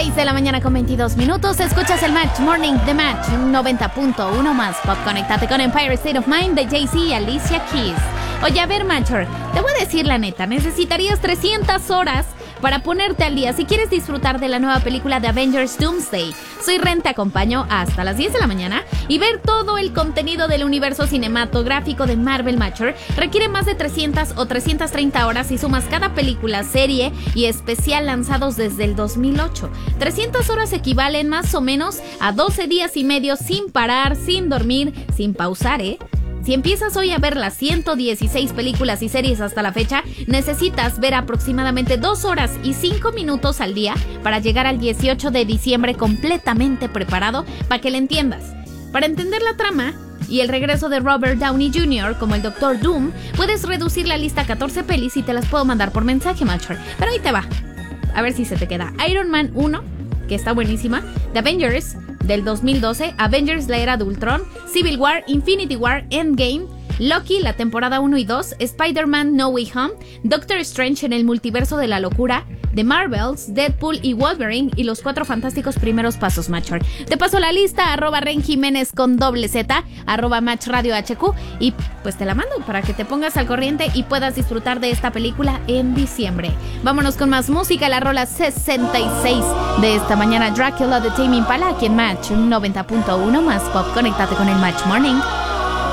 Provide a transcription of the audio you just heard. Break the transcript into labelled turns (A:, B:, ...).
A: 6 de la mañana con 22 minutos. Escuchas el Match Morning de Match 90.1 más pop. Conéctate con Empire State of Mind de Jay-Z y Alicia Keys. Oye, a ver, Matcher, te voy a decir la neta, necesitarías 300 horas para ponerte al día si quieres disfrutar de la nueva película de Avengers Doomsday. Soy Ren, te acompaño hasta las 10 de la mañana y ver todo el contenido del universo cinematográfico de Marvel. Matcher requiere más de 300 o 330 horas si sumas cada película, serie y especial lanzados desde el 2008. 300 horas equivalen más o menos a 12 días y medio sin parar, sin dormir, sin pausar, Si empiezas hoy a ver las 116 películas y series hasta la fecha, necesitas ver aproximadamente 2 horas y 5 minutos al día para llegar al 18 de diciembre completamente preparado para que le entiendas. Para entender la trama y el regreso de Robert Downey Jr. como el Doctor Doom, puedes reducir la lista a 14 pelis y te las puedo mandar por mensaje, Matcher. Pero ahí te va. A ver si se te queda. Iron Man 1, que está buenísima. The Avengers del 2012, Avengers la era de Ultron, Civil War, Infinity War, Endgame, Loki, la temporada 1 y 2, Spider-Man No Way Home, Doctor Strange en el multiverso de la locura, The Marvels, Deadpool y Wolverine y los 4 fantásticos primeros pasos, Matcher. Te paso la lista, @Ren Jiménez con @, @Match Radio HQ, y pues te la mando para que te pongas al corriente y puedas disfrutar de esta película en diciembre. Vámonos con más música, la rola 66 de esta mañana, Dracula de Tame Impala, aquí en Match 90.1 más pop. Conéctate con el Match Morning.